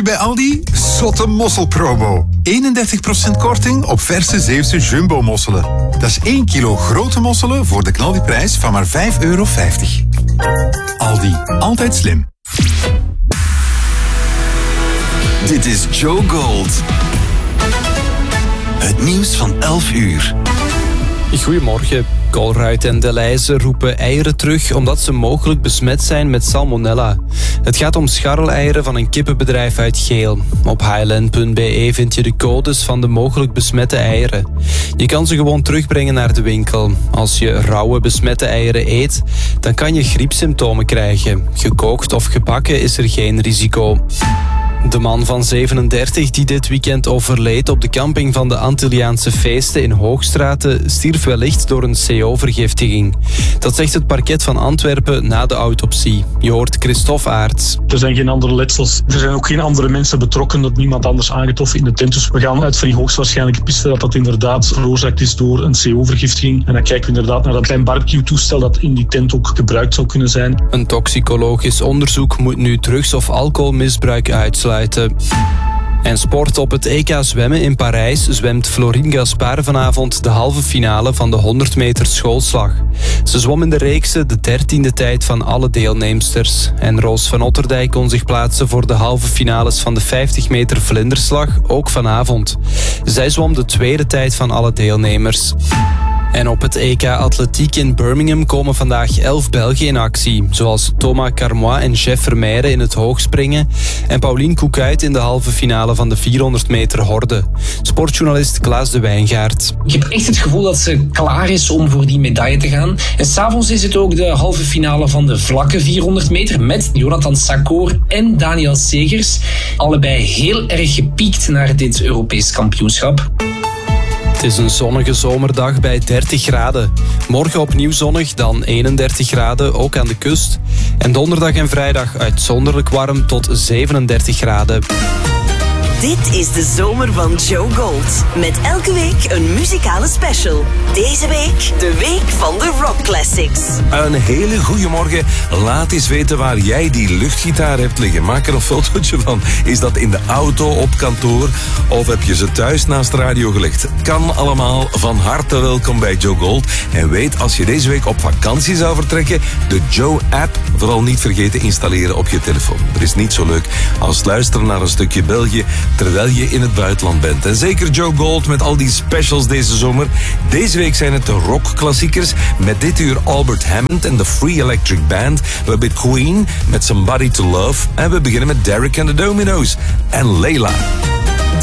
bij Aldi? Zotte mosselpromo. 31% korting op verse Zeeuwse jumbo-mosselen. Dat is 1 kilo grote mosselen voor de knaldiprijs van maar €5,50. Aldi, altijd slim. Dit is Joe Gold. Het nieuws van 11 uur. Goedemorgen. Colruyt en Delhaize roepen eieren terug omdat ze mogelijk besmet zijn met salmonella. Het gaat om scharreleieren van een kippenbedrijf uit Geel. Op highland.be vind je de codes van de mogelijk besmette eieren. Je kan ze gewoon terugbrengen naar de winkel. Als je rauwe besmette eieren eet, dan kan je griepsymptomen krijgen. Gekookt of gebakken is er geen risico. De man van 37 die dit weekend overleed op de camping van de Antilliaanse feesten in Hoogstraten stierf wellicht door een CO-vergiftiging. Dat zegt het parket van Antwerpen na de autopsie. Je hoort Christophe Aerts. Er zijn geen andere letsels. Er zijn ook geen andere mensen betrokken, dat niemand anders aangetroffen in de tent. Dus we gaan uit vrij hoogstwaarschijnlijke piste dat dat inderdaad veroorzaakt is door een CO-vergiftiging. En dan kijken we inderdaad naar dat klein barbecue-toestel dat in die tent ook gebruikt zou kunnen zijn. Een toxicologisch onderzoek moet nu drugs- of alcoholmisbruik uitsluiten. En sport. Op het EK zwemmen in Parijs zwemt Florine Gaspard vanavond de halve finale van de 100 meter schoolslag. Ze zwom in de reekse de 13e tijd van alle deelnemsters. En Roos van Otterdijk kon zich plaatsen voor de halve finales van de 50 meter vlinderslag, ook vanavond. Zij zwom de tweede tijd van alle deelnemers. En op het EK Atletiek in Birmingham komen vandaag 11 Belgen in actie. Zoals Thomas Carmois en Jeff Vermeijren in het hoogspringen. En Pauline Koekuit in de halve finale van de 400 meter horde. Sportjournalist Klaas de Wijngaard. Ik heb echt het gevoel dat ze klaar is om voor die medaille te gaan. En s'avonds is het ook de halve finale van de vlakke 400 meter met Jonathan Sakor en Daniel Segers. Allebei heel erg gepiekt naar dit Europees kampioenschap. Het is een zonnige zomerdag bij 30 graden. Morgen opnieuw zonnig, dan 31 graden, ook aan de kust. En donderdag en vrijdag uitzonderlijk warm tot 37 graden. Dit is de zomer van Joe Gold. Met elke week een muzikale special. Deze week de week van de Rock Classics. Een hele goede morgen. Laat eens weten waar jij die luchtgitaar hebt liggen. Maak er een fotootje van. Is dat in de auto, op kantoor of heb je ze thuis naast de radio gelegd? Kan allemaal. Van harte welkom bij Joe Gold. En weet, als je deze week op vakantie zou vertrekken, de Joe-app vooral niet vergeten installeren op je telefoon. Er is niet zo leuk als luisteren naar een stukje België terwijl je in het buitenland bent. En zeker Joe Gold met al die specials deze zomer. Deze week zijn het de rockklassiekers met dit uur Albert Hammond en de Free Electric Band. We hebben Queen met Somebody to Love. En we beginnen met Derek and the Dominoes en Layla.